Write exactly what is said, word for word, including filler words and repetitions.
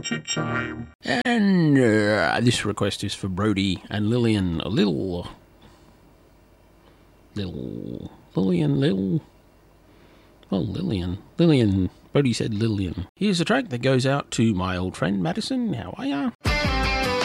Haunted Time. And uh, this request is for Brody and Lillian. A little... Little... Lillian, little... Well, Lillian. Lillian... Brody said Lillian. Here's a track that goes out to my old friend Madison. How are ya?